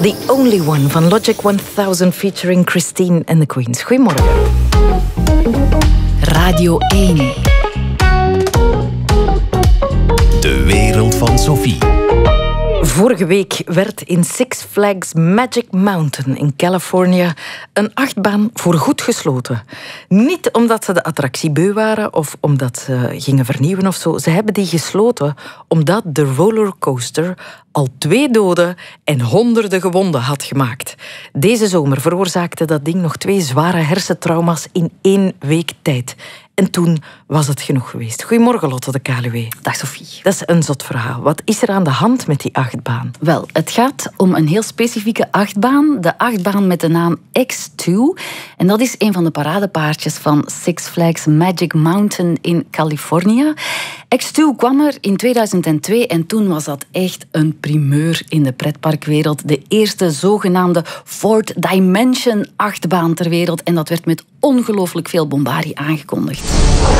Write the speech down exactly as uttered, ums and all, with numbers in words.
The Only One van Logic honderd featuring Christine and the Queens. Goedemorgen. Radio één. De wereld van Sophie. Vorige week werd in Six Flags Magic Mountain in Californië een achtbaan voorgoed gesloten. Niet omdat ze de attractie beu waren of omdat ze gingen vernieuwen of zo. Ze hebben die gesloten omdat de rollercoaster al twee doden en honderden gewonden had gemaakt. Deze zomer veroorzaakte dat ding nog twee zware hersentrauma's in één week tijd. En toen was het genoeg geweest. Goedemorgen, Lotte de Kaluwe. Dag Sophie. Dat is een zot verhaal. Wat is er aan de hand met die achtbaan? Wel, het gaat om een heel specifieke achtbaan. De achtbaan met de naam X twee. En dat is een van de paradepaardjes van Six Flags Magic Mountain in Californië. X twee kwam er in tweeduizend twee en toen was dat echt een primeur in de pretparkwereld. De eerste zogenaamde Fourth Dimension achtbaan ter wereld. En dat werd met ongelooflijk veel bombardie aangekondigd.